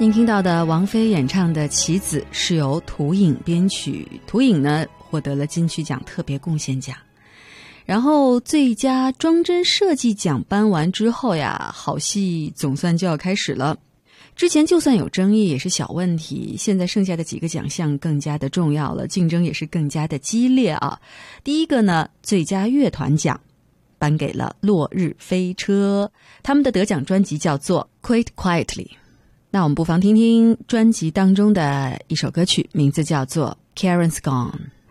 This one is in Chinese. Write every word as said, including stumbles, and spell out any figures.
您听到的王菲演唱的《棋子》是由图影编曲，图影呢获得了金曲奖特别贡献奖。然后最佳装帧设计奖颁完之后呀，好戏总算就要开始了。之前就算有争议也是小问题，现在剩下的几个奖项更加的重要了，竞争也是更加的激烈啊。第一个呢，最佳乐团奖颁给了落日飞车，他们的得奖专辑叫做 Quit Quietly。那我们不妨听听专辑当中的一首歌曲，名字叫做 Karen's Gone。